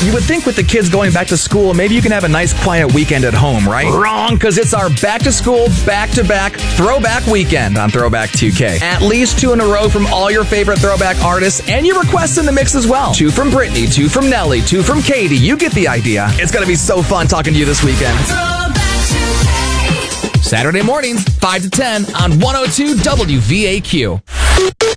You would think with the kids going back to school, maybe you can have a nice quiet weekend at home, right? Wrong, because it's our back-to-school, back-to-back throwback weekend on Throwback 2K. At least 2 in a row from all your favorite throwback artists, and your requests in the mix as well. 2 from Britney, 2 from Nelly, 2 from Katie. You get the idea. It's going to be so fun talking to you this weekend. Saturday mornings, 5 to 10 on 102 WVAQ.